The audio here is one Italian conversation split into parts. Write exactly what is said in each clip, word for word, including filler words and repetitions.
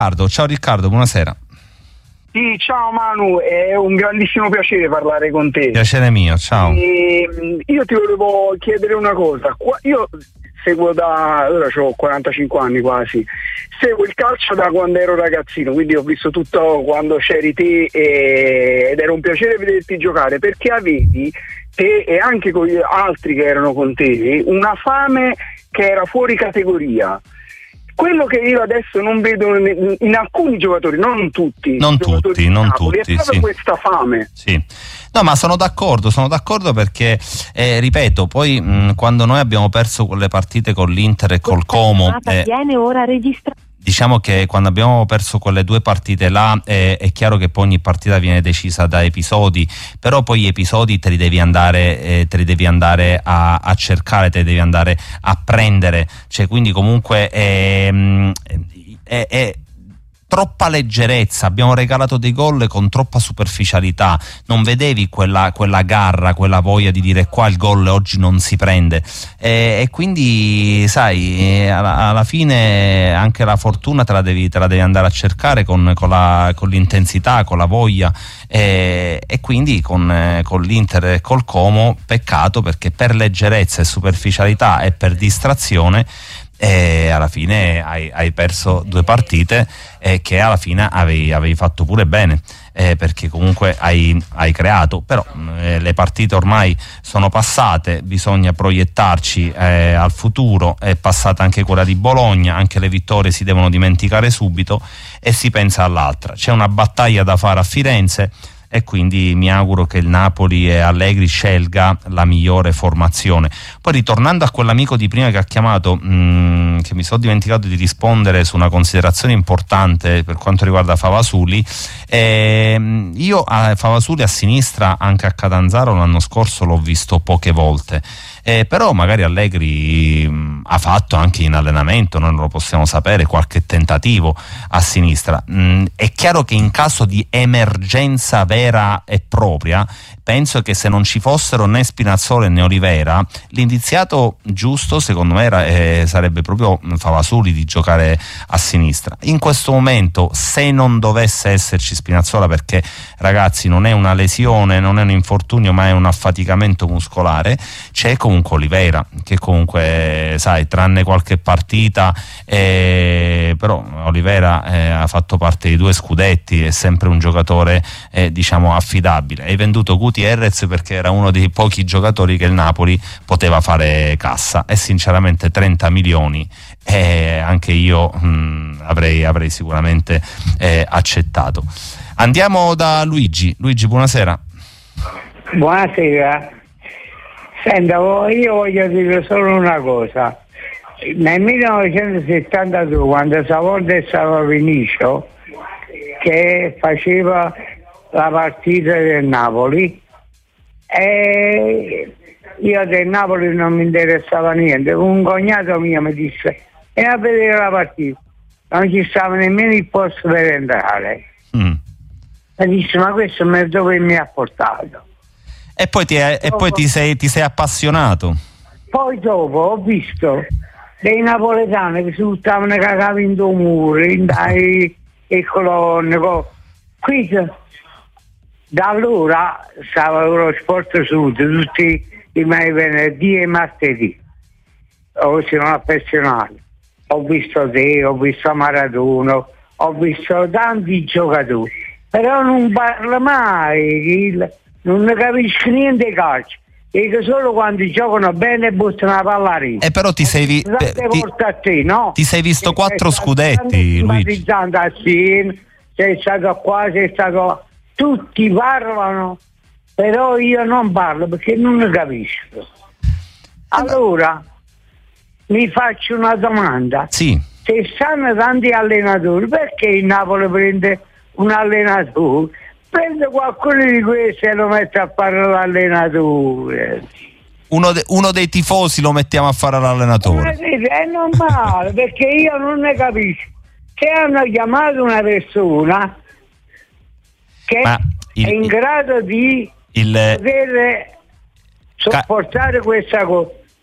Riccardo, ciao Riccardo, buonasera. Sì, ciao Manu, è un grandissimo piacere parlare con te. Piacere mio, ciao. E, io ti volevo chiedere una cosa. Io seguo da, ora ho quarantacinque anni quasi, seguo il calcio da quando ero ragazzino, quindi ho visto tutto quando c'eri te e, ed era un piacere vederti giocare, perché avevi te e anche con gli altri che erano con te una fame che era fuori categoria. Quello che io adesso non vedo in, in alcuni giocatori, non in tutti, non tutti, non Napoli, tutti, è proprio sì. questa fame. Sì. No, ma sono d'accordo, sono d'accordo perché, eh, ripeto, poi mh, quando noi abbiamo perso quelle partite con l'Inter e col Como, eh, viene ora registrata. Diciamo che quando abbiamo perso quelle due partite là, eh, è chiaro che poi ogni partita viene decisa da episodi, però poi gli episodi te li devi andare, eh, te li devi andare a, a cercare, te li devi andare a prendere, cioè quindi comunque è, è, è troppa leggerezza, abbiamo regalato dei gol con troppa superficialità, non vedevi quella, quella garra, quella voglia di dire qua il gol oggi non si prende, e, e quindi sai, alla, alla fine anche la fortuna te la devi, te la devi andare a cercare con, con, la, con l'intensità, con la voglia, e, e quindi con, con l'Inter e col Como peccato, perché per leggerezza e superficialità e per distrazione e alla fine hai, hai perso due partite eh, che alla fine avevi, avevi fatto pure bene, eh, perché comunque hai, hai creato, però eh, le partite ormai sono passate, bisogna proiettarci eh, al futuro, è passata anche quella di Bologna, anche le vittorie si devono dimenticare subito e si pensa all'altra, c'è una battaglia da fare a Firenze e quindi mi auguro che il Napoli e Allegri scelga la migliore formazione. Poi ritornando a quell'amico di prima che ha chiamato, mh, che mi sono dimenticato di rispondere su una considerazione importante per quanto riguarda Favasuli, eh, io a Favasuli a sinistra anche a Catanzaro l'anno scorso l'ho visto poche volte, eh, però magari Allegri mh, ha fatto anche in allenamento, noi non lo possiamo sapere, qualche tentativo a sinistra. Mh, è chiaro che in caso di emergenza vera e propria, penso che se non ci fossero né Spinazzola né Olivera, l'indiziato giusto secondo me era, eh, sarebbe proprio Favasuli di giocare a sinistra. In questo momento, se non dovesse esserci Spinazzola, perché ragazzi non è una lesione, non è un infortunio, ma è un affaticamento muscolare, c'è comunque Olivera che comunque sai, tranne qualche partita, eh, però Olivera eh, ha fatto parte di due scudetti, è sempre un giocatore eh, diciamo affidabile. Hai venduto Gutierrez perché era uno dei pochi giocatori che il Napoli poteva fare cassa, e sinceramente trenta milioni eh, anche io mh, avrei, avrei sicuramente eh, accettato. Andiamo da Luigi. Luigi, buonasera. Buonasera. Senta, io voglio dire solo una cosa. Nel millenovecentosettantadue, quando Savolda è stato Vinicio, che faceva la partita del Napoli, e io del Napoli non mi interessava niente. Un cognato mio mi disse: e a vedere la partita, non ci stava nemmeno il posto per entrare. mm. Mi disse: ma questo me dove mi ha portato? E poi ti, è, dopo, e poi ti sei, ti sei appassionato. Poi dopo ho visto dei napoletani che si buttavano cagavi in due muri, in dai e colonne. Qui da allora stava lo Sport Sud tutti i venerdì e martedì, o si non appassionato. Ho visto te, ho visto Maradona, ho visto tanti giocatori, però non parla mai, non ne capisco niente di calcio, e che solo quando giocano bene buttano la palla a rete. E però ti sei, vi- ti, a te, no? ti sei visto quattro scudetti, Luigi. Assieme, sei stato qua, sei stato... Tutti parlano, però io non parlo perché non ne capisco. Allora, mi faccio una domanda. Sì. Se stanno tanti allenatori, perché il Napoli prende un allenatore? Prende qualcuno di questi e lo mette a fare l'allenatore. Uno, de- uno dei tifosi lo mettiamo a fare l'allenatore. Eh, è normale, perché io non ne capisco. Se hanno chiamato una persona che il, è in grado di il, poter sopportare ca- questa cosa,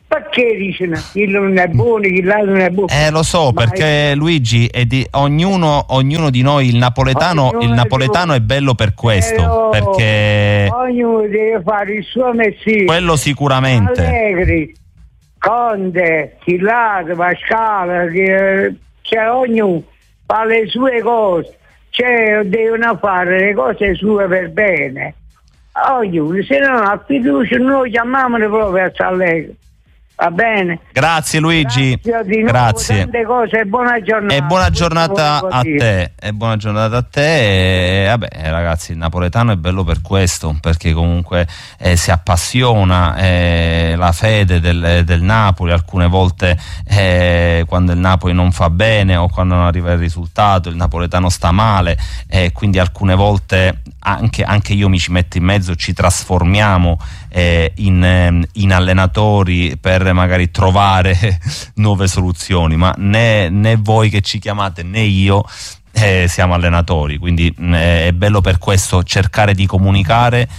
Perché dicono chi non è buono, chi là non è buono? Eh lo so, ma perché è... Luigi è di, ognuno, ognuno di noi, il napoletano, il napoletano è bello per questo, però perché ognuno deve fare il suo mestiere. Quello sicuramente. Allegri, Conte, Chillato, Pascale, che, cioè ognuno fa le sue cose, cioè devono fare le cose sue per bene. Ognuno, se non ha fiducia noi chiamiamone proprio a Allegri. Va bene. Grazie Luigi. Grazie. Di nuovo, Grazie. Tante cose, buona giornata. E buona giornata a te. E buona giornata a te. E, vabbè, ragazzi, il napoletano è bello per questo, perché comunque eh, si appassiona eh, la fede del, del Napoli. Alcune volte eh, quando il Napoli non fa bene o quando non arriva il risultato, il napoletano sta male, e eh, quindi alcune volte anche, anche io mi ci metto in mezzo, ci trasformiamo eh, in, in allenatori per magari trovare nuove soluzioni, ma né, né voi che ci chiamate né io eh, siamo allenatori, quindi eh, è bello per questo cercare di comunicare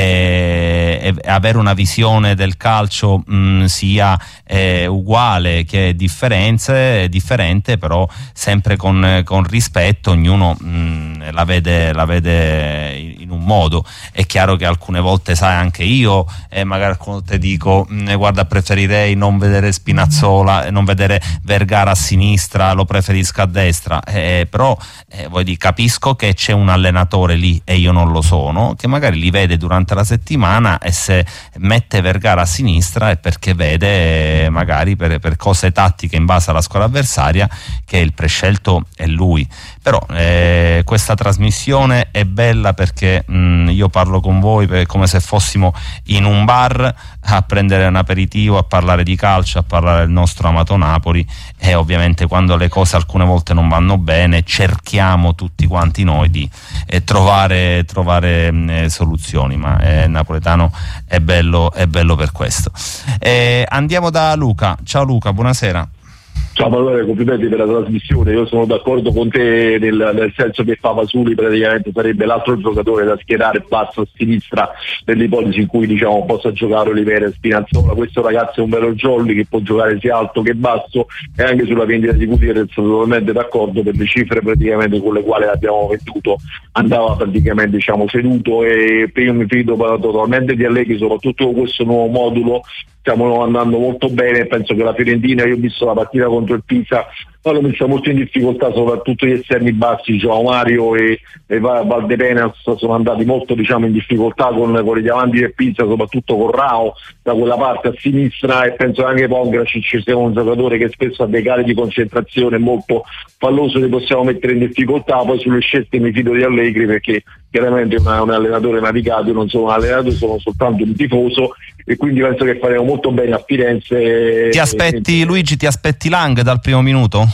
e, e avere una visione del calcio mh, sia eh, uguale che differenze, differente, però sempre con, con rispetto. Ognuno mh, la vede, la vede in un modo. È chiaro che alcune volte, sai, anche io eh, magari alcune volte dico mh, guarda, preferirei non vedere Spinazzola, non vedere Vergara a sinistra, lo preferisco a destra, eh, però eh, voglio dire, capisco che c'è un allenatore lì e io non lo sono, che magari li vede durante la settimana, e se mette Vergara a sinistra è perché vede eh, magari per, per cose tattiche in base alla squadra avversaria che il prescelto è lui. Però eh, questa trasmissione è bella perché mh, io parlo con voi per, come se fossimo in un bar a prendere un aperitivo, a parlare di calcio, a parlare del nostro amato Napoli, e ovviamente quando le cose alcune volte non vanno bene cerchiamo tutti quanti noi di eh, trovare, trovare mh, soluzioni, ma eh, il napoletano è bello, è bello per questo. Eh, andiamo da Luca. Ciao Luca, buonasera. Ciao Manuele, complimenti per la trasmissione. Io sono d'accordo con te nel, nel senso che Papasuli praticamente sarebbe l'altro giocatore da schierare basso a sinistra nell'ipotesi in cui, diciamo, possa giocare Oliveira e Spinazzola. Questo ragazzo è un vero jolly che può giocare sia alto che basso, e anche sulla vendita di Gutierrez sono totalmente d'accordo. Per le cifre praticamente con le quali l'abbiamo venduto andava praticamente, diciamo, ceduto, e io mi fido totalmente di Allegri, soprattutto con questo nuovo modulo. Stiamo andando molto bene, penso che la Fiorentina, io ho visto la partita contro il Pisa, l'ho messa molto in difficoltà, soprattutto gli esterni bassi, Joao Mario e, e Valdepenas sono andati molto, diciamo, in difficoltà con, con gli avanti del Pisa, soprattutto con Rao da quella parte a sinistra, e penso anche Pongracic sia un giocatore che spesso ha dei cali di concentrazione molto falloso, li possiamo mettere in difficoltà. Poi sulle scelte mi fido di Allegri, perché chiaramente è un allenatore navigato, io non sono un allenatore, sono soltanto un tifoso, e quindi penso che faremo molto bene a Firenze. Ti aspetti, e... Luigi, ti aspetti Lang dal primo minuto?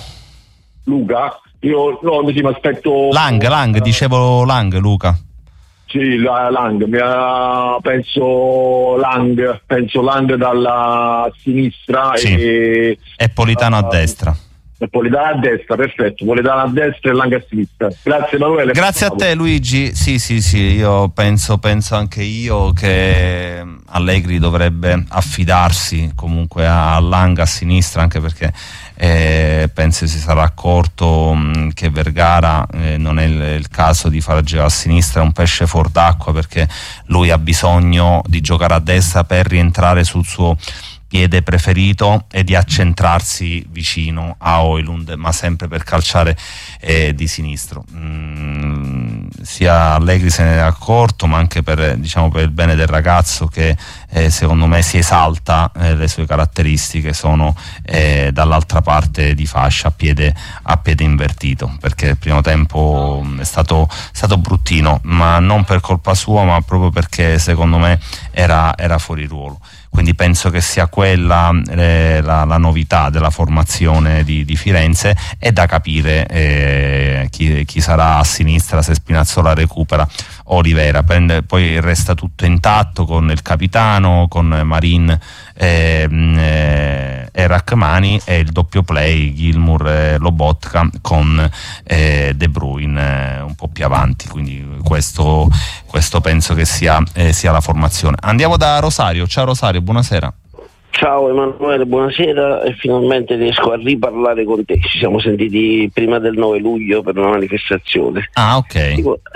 Luca? Io no, mi aspetto Lang, Lang, uh, dicevo Lang, Luca. Sì, la, Lang, mi, uh, penso Lang, penso Lang dalla sinistra, sì, e, e Politano uh, a destra. Politano a destra, perfetto, Politano a destra e Lang a sinistra. Grazie Emanuele. Grazie a te Luigi. Sì, sì, sì, io penso, penso anche io che Allegri dovrebbe affidarsi comunque a Lang a sinistra, anche perché eh, penso si sarà accorto mh, che Vergara eh, non è il, il caso di far giocare a sinistra, è un pesce fuor d'acqua, perché lui ha bisogno di giocare a destra per rientrare sul suo piede preferito e di accentrarsi vicino a Højlund, ma sempre per calciare eh, di sinistro. Mm, sia Allegri se ne è accorto, ma anche per, diciamo, per il bene del ragazzo, che eh, secondo me si esalta, eh, le sue caratteristiche sono eh, dall'altra parte di fascia, a piede, a piede invertito, perché il primo tempo è stato, stato bruttino, ma non per colpa sua, ma proprio perché secondo me era, era fuori ruolo. Quindi penso che sia quella eh, la, la novità della formazione di, di Firenze. È da capire eh, chi, chi sarà a sinistra, se Spinazzola recupera Oliveira. Prende, poi resta tutto intatto con il capitano, con Marin eh, eh, e Rachmani, e il doppio play Gilmour e Lobotka con eh, De Bruyne eh, un po' più avanti. Quindi questo, questo penso che sia, eh, sia la formazione. Andiamo da Rosario. Ciao Rosario, buonasera. Ciao Emanuele, buonasera, e finalmente riesco a riparlare con te. Ci siamo sentiti prima del nove luglio per una manifestazione. Ah, ok. Ti, vo-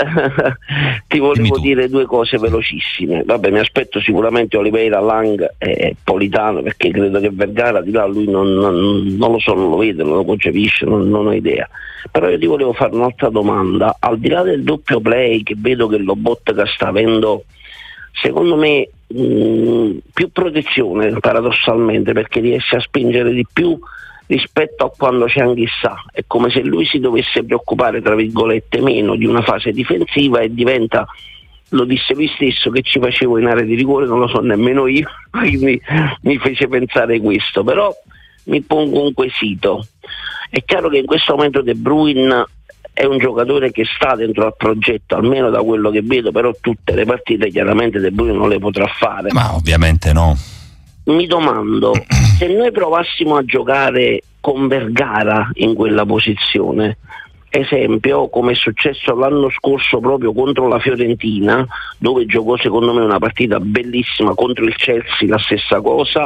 ti volevo dire due cose velocissime. Vabbè, mi aspetto sicuramente Oliveira, Lang e Politano, perché credo che Vergara di là lui non, non, non lo so, non lo vede, non lo concepisce, non, non ho idea. Però io ti volevo fare un'altra domanda. Al di là del doppio play che vedo che Lobotka sta avendo, secondo me mh, più protezione paradossalmente, perché riesce a spingere di più rispetto a quando c'è Anghissà. È come se lui si dovesse preoccupare tra virgolette meno di una fase difensiva e diventa, lo disse lui stesso, che ci facevo in area di rigore, non lo so nemmeno io, quindi mi fece pensare questo. Però mi pongo un quesito. È chiaro che in questo momento De Bruyne è un giocatore che sta dentro al progetto, almeno da quello che vedo, però tutte le partite chiaramente De Bruyne non le potrà fare. Ma ovviamente no. Mi domando, se noi provassimo a giocare con Vergara in quella posizione, esempio come è successo l'anno scorso proprio contro la Fiorentina, dove giocò secondo me una partita bellissima, contro il Chelsea la stessa cosa.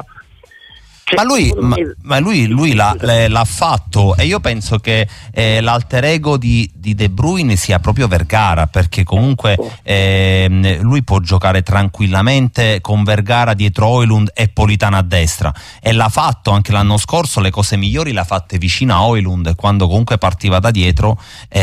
Ma lui, ma, ma lui, lui l'ha, l'ha fatto, e io penso che eh, l'alter ego di, di De Bruyne sia proprio Vergara, perché comunque eh, lui può giocare tranquillamente con Vergara dietro Højlund e Politano a destra, e l'ha fatto anche l'anno scorso. Le cose migliori l'ha fatte vicino a Højlund, quando comunque partiva da dietro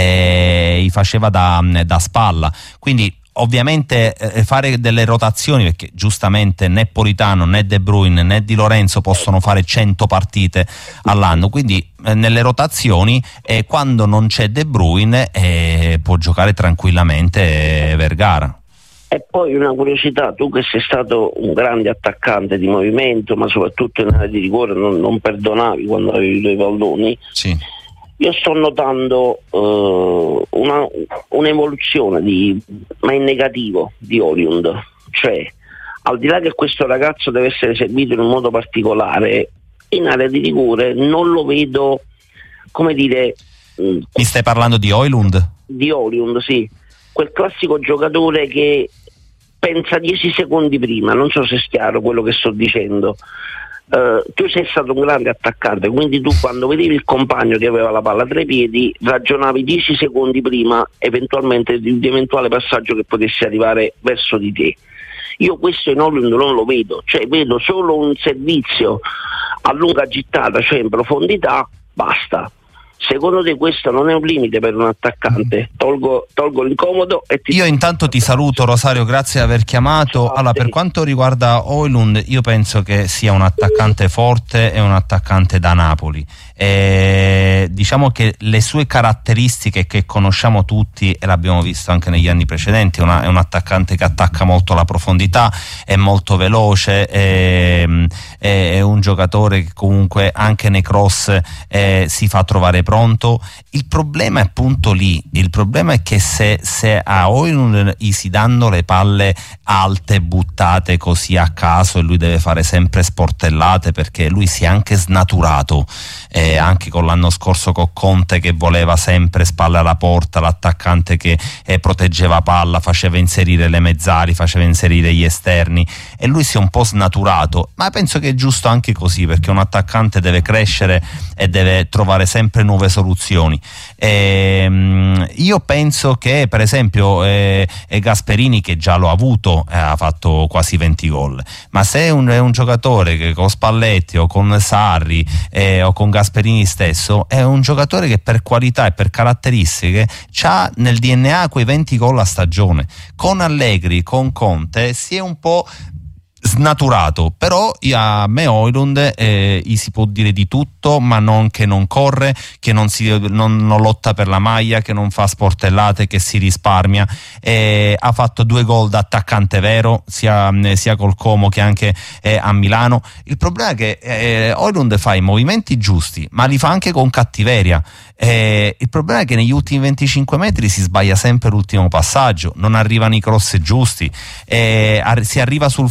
e eh, gli faceva da, da spalla. Quindi ovviamente eh, fare delle rotazioni, perché giustamente né Politano né De Bruyne né Di Lorenzo possono fare cento partite all'anno, quindi eh, nelle rotazioni eh, quando non c'è De Bruyne eh, può giocare tranquillamente eh, Vergara. E poi una curiosità, tu che sei stato un grande attaccante di movimento, ma soprattutto in area di rigore non, non perdonavi quando avevi i tuoi palloni. Sì. Io sto notando uh, una, un'evoluzione di, ma in negativo, di Højlund. Cioè, al di là che questo ragazzo deve essere seguito in un modo particolare, in area di rigore non lo vedo, come dire... Mi stai parlando di Højlund? Di Højlund, sì. Quel classico giocatore che pensa dieci secondi prima, non so se è chiaro quello che sto dicendo. Uh, tu sei stato un grande attaccante, quindi tu quando vedevi il compagno che aveva la palla tra i piedi ragionavi dieci secondi prima eventualmente di un eventuale passaggio che potesse arrivare verso di te. Io questo in Højlund non lo vedo, cioè vedo solo un servizio a lunga gittata, cioè in profondità, basta. Secondo te questo non è un limite per un attaccante? Tolgo, tolgo l'incomodo e ti... Io intanto ti saluto, Rosario, grazie di aver chiamato. Allora, per quanto riguarda Højlund, io penso che sia un attaccante forte e un attaccante da Napoli. E diciamo che le sue caratteristiche che conosciamo tutti, e l'abbiamo visto anche negli anni precedenti, una, è un attaccante che attacca molto la profondità, è molto veloce, è, è un giocatore che comunque anche nei cross eh, si fa trovare pronto. Il problema è appunto lì, il problema è che se, se a Højlund gli si danno le palle alte buttate così a caso e lui deve fare sempre sportellate, perché lui si è anche snaturato eh, anche con l'anno scorso con Conte, che voleva sempre spalle alla porta, l'attaccante che eh, proteggeva palla, faceva inserire le mezzali, faceva inserire gli esterni, e lui si è un po' snaturato. Ma penso che è giusto anche così, perché un attaccante deve crescere e deve trovare sempre nuove soluzioni. E, um, io penso che per esempio eh, Gasperini, che già l'ho avuto, eh, ha fatto quasi venti gol, ma se è un, è un giocatore che con Spalletti o con Sarri eh, o con Gasperini stesso, è un giocatore che per qualità e per caratteristiche c'ha nel D N A quei venti gol a stagione. Con Allegri, con Conte si è un po' snaturato, però a me Højlund eh, gli si può dire di tutto, ma non che non corre, che non, si, non, non lotta per la maglia, che non fa sportellate, che si risparmia. Eh, ha fatto due gol da attaccante vero, sia, sia col Como che anche eh, a Milano. Il problema è che eh, Højlund fa i movimenti giusti, ma li fa anche con cattiveria. Eh, il problema è che negli ultimi venticinque metri si sbaglia sempre l'ultimo passaggio, non arrivano i cross giusti, eh, ar- si arriva sul fondo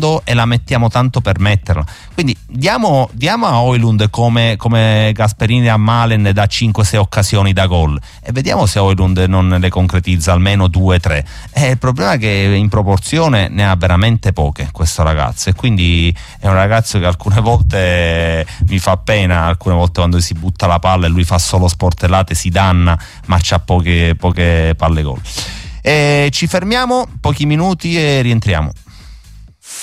tanto e la mettiamo tanto per metterla. Quindi diamo, diamo a Højlund come, come Gasperini a Malen da cinque sei occasioni da gol e vediamo se Højlund non le concretizza almeno due tre. Eh, il problema è che in proporzione ne ha veramente poche questo ragazzo, e quindi è un ragazzo che alcune volte mi fa pena, alcune volte quando si butta la palla e lui fa solo sportellate si danna, ma c'ha poche, poche palle gol. E ci fermiamo pochi minuti e rientriamo.